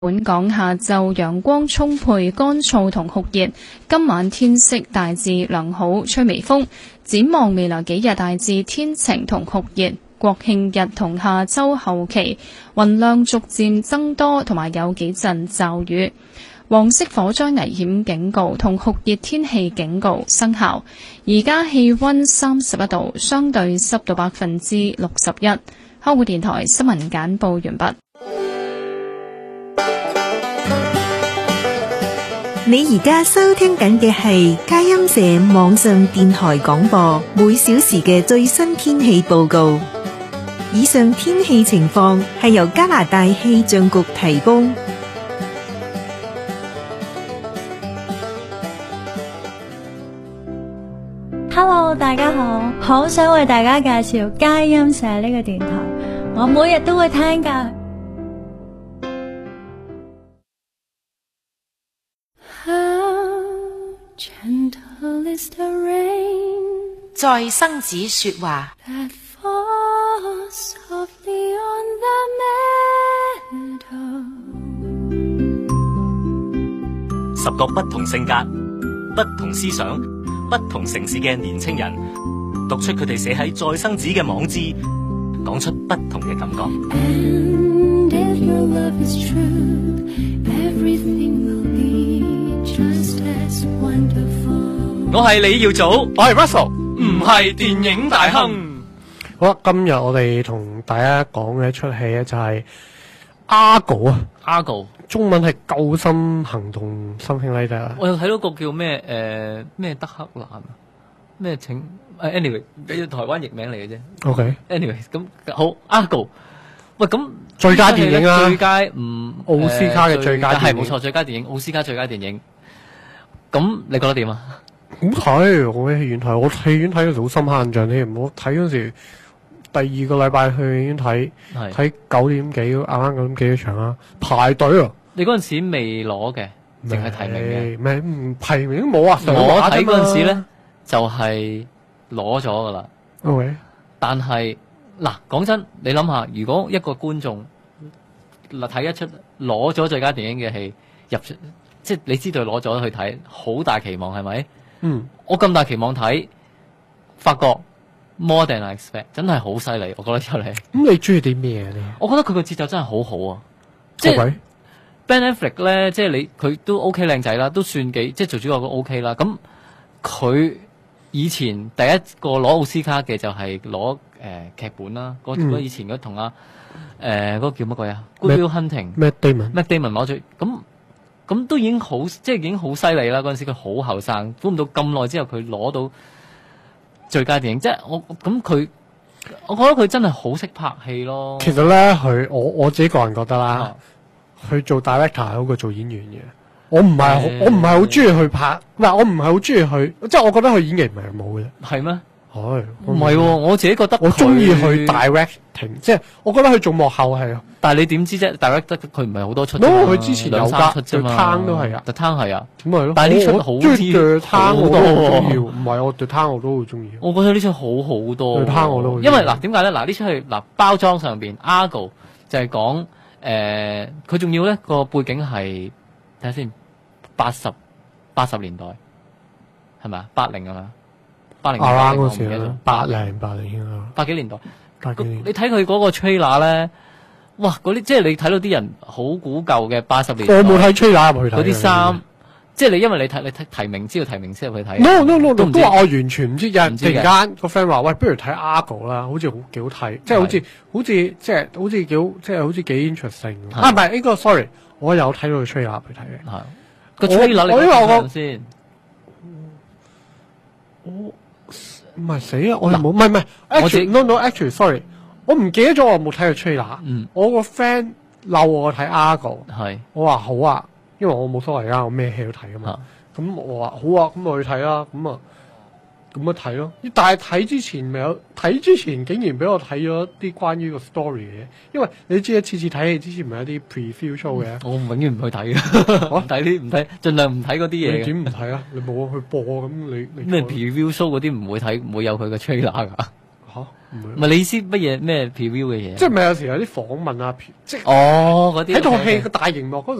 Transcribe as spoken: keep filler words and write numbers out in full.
本港下晝陽光充沛、乾燥同酷熱，今晚天色大致良好，吹微風。展望未來幾日大致天晴同酷熱，國慶日同下週後期雲量逐漸增多，同埋有幾陣驟雨。黃色火災危險警告同酷熱天氣警告生效。而家氣溫三十一度，相對濕度百分之六十一。香港電台新聞簡報完畢。 你而家收聽緊嘅係佳音社網上電台廣播，每小時嘅最新天氣報告。以上天氣情況係由加拿大氣象局提供。 Hello， 大家好，好想為大家介紹佳音社呢個電台，我每日都會聽㗎。 在生子說話， 十個不同性格、不同思想、不同城市嘅年青人，讀出佢哋寫喺再生子嘅網誌，講出不同嘅感覺。And if your love is true, everything will be just as wonderful. 我係李耀祖， 我係 Russell， 唔係電影大亨。 好啦，今日我哋同大家講嘅一出戲咧就係 Argo 啊 ，Argo 中文係救生行動something like that。 我又睇到個叫咩誒咩德克蘭咩請誒 anyway 嘅台灣譯名嚟嘅啫。OK，anyway 咁好 Argo。喂，咁最佳電影啊， 最佳唔奧斯卡嘅最佳電影係冇錯，最佳電影奧斯卡最佳電影。咁你覺得點啊？ 好睇，我喺戲院睇，我戲院睇嗰時好深刻印象添。我睇嗰時第二個禮拜去戲院睇，睇九點幾啱啱九點幾嗰場啦，排隊啊！ 你嗰陣時未攞嘅，淨係提名嘅， 咩唔提名都冇啊！ 我睇嗰陣時咧就係攞咗噶啦。 OK， 但係嗱，講真，你諗下，如果一個觀眾嗱睇一出攞咗最佳電影嘅戲入出，即係你知道攞咗去睇，好大期望係咪？ 嗯， 我咁大期望睇，發覺 more than I expect， 真係好犀利，我覺得出嚟。 咁你中意啲咩咧？ 我覺得佢個節奏真係好好啊！即係 Ben Affleck 咧，即係你佢都 OK 靚仔啦，都算幾即係做主角都 OK 啦。咁佢以前第一個攞奧斯卡嘅就係攞誒劇本啦，嗰、嗯、以前嗰同阿誒嗰個叫乜鬼啊 Good Will Hunting，Matt Damon，Matt Damon 攞咗咁。咁都已經好，即係已經好犀利啦！嗰陣時佢好後生，估唔到咁耐之後佢攞到最佳電影，即係我咁佢，我覺得佢真係好識拍戲咯。 其實咧，佢我我自己個人覺得啦，佢、啊、做 director 係好過做演員嘅。我唔係、嗯、我唔係好中意去拍，唔係我唔係好中意去，即係我覺得佢演技唔係冇嘅。 係咩？ 係唔係？我自己覺得我中意去 directing， 即係我覺得佢做幕後係。 但係你點知啫 ？direct 得佢唔係好多出， 因為佢之前有三出啫嘛。The Town 都係啊 ，The Town 係啊， 咁咪咯。 但係呢出好啲 The Town 我都好中意，唔係我 The Town 我都好中意。 我覺得呢出好好多 The Town 我都好， 因為嗱點解咧？嗱呢出係嗱包裝上邊 Argo 就係講誒，佢仲要咧個背景係睇下先，八十八十年代係咪啊？八零啊嘛。八零年代嗰時啦，八零八零啊， 八幾年代，你睇佢嗰個 trailer 咧，哇！嗰啲即係你睇到啲人好古舊嘅八十年代， 我冇睇 trailer 入去睇嗰啲衫，即係你因為你睇你睇提名知道提名先入去睇。 No no no， 都都話我完全唔知，有人突然間個 friend 話喂，不如睇 Argo 啦，好似好幾好睇，即係好似好似即係好似幾即係好似幾 interesting。啊唔係呢個 sorry， 我有睇到個 trailer 入去睇嘅。係個 trailer 你睇先。 我唔係死啊！我係冇，唔係唔係，actually no no actually sorry， 我唔記得咗我冇睇過 trailer。嗯，我個 friend 嬲我睇 Argo， 係，我話好啊，因為我冇所謂啊，我咩戲都睇噶嘛。咁我話好啊，咁我去睇啦。咁啊，咁咪睇咯。但係睇之前未有睇之前，竟然俾我睇咗啲關於個 story 嘅嘢。因為你知一次次睇戲之前咪有啲 preview show 嘅。 我永遠唔去睇嘅，我睇啲唔睇，盡量唔睇嗰啲嘢。 你點唔睇啊？你冇去播咁你咩 preview show 嗰啲唔會睇，唔會有佢嘅 trailer 噶。 嚇唔會。 唔係你意思乜嘢咩 preview 嘅嘢？ 即係咪有時有啲訪問啊？即係哦嗰啲喺套戲個大熒幕嗰度。